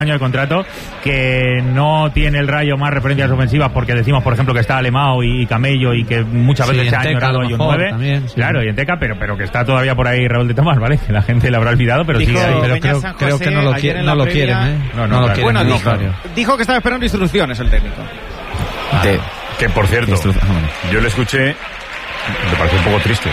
año de contrato, que no tiene el Rayo más referencias ofensivas porque decimos, por ejemplo, que está Alemão y Camello y que muchas veces se ha añorado y un 9, también, sí. Claro, y en Teca, pero que está todavía por ahí Raúl de Tomás, ¿vale? Que la gente le habrá olvidado, pero dijo, sigue ahí. Pero creo que no lo quieren, no lo quieren, ¿eh? No lo claro. quieren. Bueno, Claro. dijo que estaba esperando instrucciones el técnico. Que por cierto, yo le escuché, me pareció un poco triste.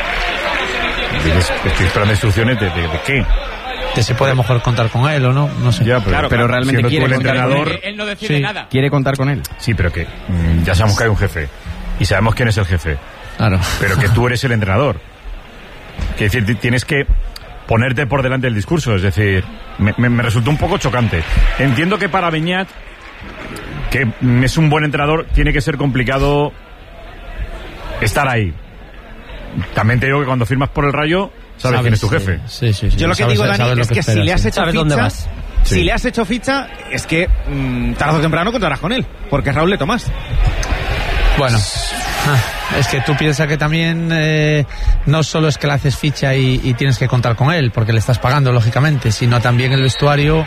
Estoy esperando instrucciones de qué. Que se puede mejor contar con él o no, no sé. Ya, pero realmente quiere el contar entrenador. con él. Él no decide nada. Quiere contar con él. Sí, pero que ya sabemos que hay un jefe y sabemos quién es el jefe. Claro. Pero que tú eres el entrenador. Que decir, tienes que ponerte por delante del discurso. Es decir, me resultó un poco chocante. Entiendo que para Beñat, que es un buen entrenador, tiene que ser complicado estar ahí. También te digo que cuando firmas por el Rayo, sabes quién es tu jefe. Sí. Yo lo que digo, Dani, es que si le has hecho ¿Sabes ficha, dónde vas? si le has hecho ficha, es que tarde o temprano contarás con él, porque es Raúl de Tomás. Bueno, es que tú piensas que también no solo es que le haces ficha y tienes que contar con él, porque le estás pagando, lógicamente, sino también el vestuario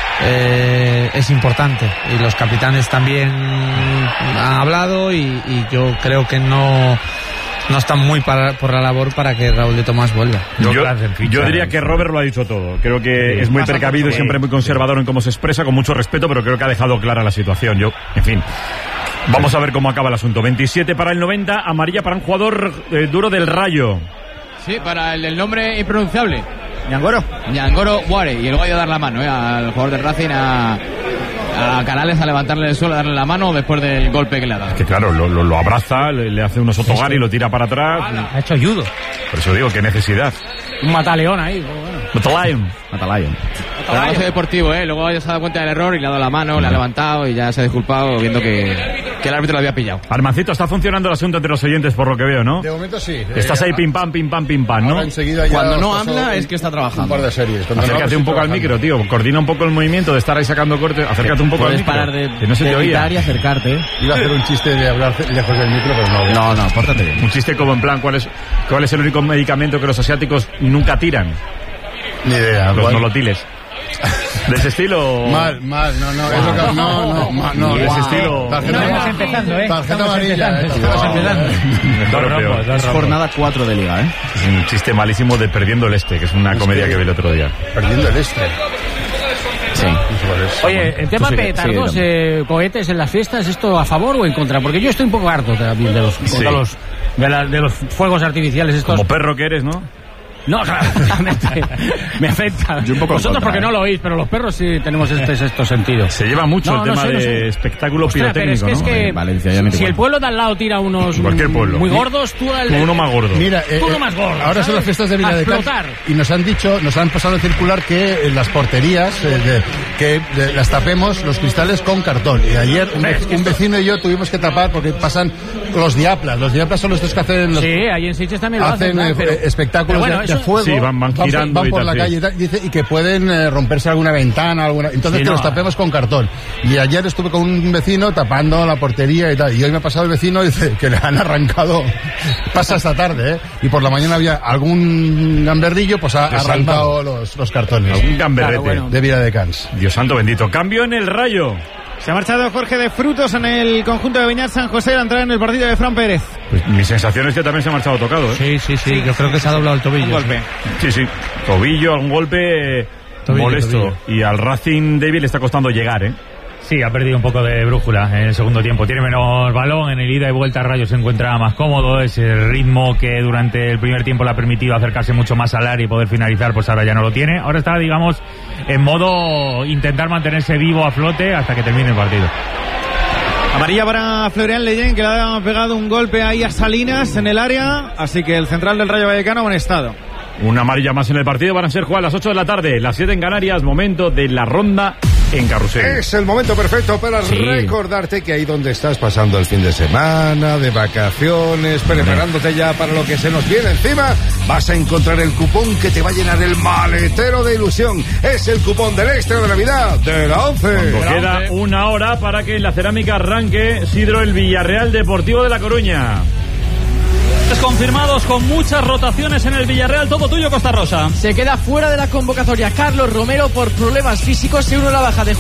es importante. Y los capitanes también han hablado y yo creo que no están muy por la labor para que Raúl de Tomás vuelva. Yo diría que Robert lo ha dicho todo. Creo que es muy precavido y siempre muy conservador en cómo se expresa, con mucho respeto, pero creo que ha dejado clara la situación. En fin, vamos a ver cómo acaba el asunto. 27 para el 90, amarilla para un jugador duro del Rayo. Sí, para el nombre impronunciable. Ñangoro Ware. Y luego ha ido a dar la mano al jugador del Racing, a Canales, a levantarle del suelo, a darle la mano después del golpe que le ha dado. Es que claro, lo abraza, le hace unos otogar y lo tira para atrás. Ha hecho judo. Por eso digo, qué necesidad. Un mataleón ahí. Matalayon. Trabajo deportivo, luego ya se ha dado cuenta del error y le ha dado la mano, le ha levantado y ya se ha disculpado viendo que el árbitro lo había pillado. Armancito, está funcionando el asunto entre los oyentes por lo que veo, ¿no? De momento sí. Estás ahí pim pam, ¿no? Cuando no habla es que está trabajando. Un par de series. Acércate un poco al micro, tío. Coordina un poco el movimiento de estar ahí sacando cortes. Acércate un poco al micro. Puedes parar de que no se te oía. y acercarte. Iba a hacer un chiste de hablar lejos del micro, pero no. No, pórtate bien. Un chiste como en plan, ¿cuál es el único medicamento que los asiáticos nunca tiran? Ni idea. Los nolotiles. ¿De ese estilo? Mal, no, es lo que... No, de ese estilo... Estamos empezando, Tarjeta amarilla, Estamos empezando. Es jornada 4 de Liga, Es un chiste malísimo de Perdiendo el Este, que es una comedia que vi el otro día. Perdiendo el Este. Sí. Oye, en tema petardos, cohetes en las fiestas, ¿esto a favor o en contra? Porque yo estoy un poco harto también de los fuegos artificiales estos. Como perro que eres, ¿no? No, claro, me afecta. Yo un poco Vosotros contra, porque no lo oís, pero los perros sí tenemos este sexto sentido. Se lleva mucho el tema de espectáculo pirotécnico, pero es que, En Valencia ya si el pueblo de al lado tira unos muy gordos, tú uno más gordo. Mira, tú uno más gordo. Ahora son las fiestas de Villa de Cans y nos han pasado a circular que en las porterías que las tapemos los cristales con cartón. Y ayer un vecino y yo tuvimos que tapar porque pasan los diaplas. Los diaplas son los que hacen sí, ahí en Sitges también lo hacen, espectáculos de fuego. Sí, van girando van por la calle y que pueden romperse alguna ventana, entonces los tapemos con cartón. Y ayer estuve con un vecino tapando la portería y tal, y hoy me ha pasado el vecino y dice que le han arrancado, pasa esta tarde, y por la mañana había algún gamberdillo, pues ha arrancado los cartones. Algún gamberrete de Villa de Cans. Dios santo bendito. Cambio en el Rayo. Se ha marchado Jorge de Frutos en el conjunto de Beñat San José a entrar en el partido de Fran Pérez. Pues mi sensación es que también se ha marchado tocado, Sí, yo creo que se ha doblado el tobillo. Un golpe. Sí. Tobillo, algún golpe molesto. Tobillo. Y al Racing David le está costando llegar, Sí, ha perdido un poco de brújula en el segundo tiempo. Tiene menos balón, en el ida y vuelta Rayo se encuentra más cómodo. Ese ritmo que durante el primer tiempo le ha permitido acercarse mucho más al área y poder finalizar, pues ahora ya no lo tiene. Ahora está, digamos, en modo intentar mantenerse vivo a flote hasta que termine el partido. Amarilla para Florian Leyen, que le ha pegado un golpe ahí a Salinas en el área. Así que el central del Rayo Vallecano en estado. Una amarilla más en el partido. Van a ser jugadas a las 8 de la tarde, las 7 en Canarias. Momento de la ronda en Carrusel. Es el momento perfecto para recordarte que ahí donde estás pasando el fin de semana, de vacaciones, preparándote ya para lo que se nos viene encima, vas a encontrar el cupón que te va a llenar el maletero de ilusión. Es el cupón del extra de Navidad de la 11. Queda una hora para que en la cerámica arranque Sidro el Villarreal Deportivo de La Coruña. Confirmados con muchas rotaciones en el Villarreal. Todo tuyo, Costa Rosa. Se queda fuera de la convocatoria Carlos Romero por problemas físicos. Se une a la baja de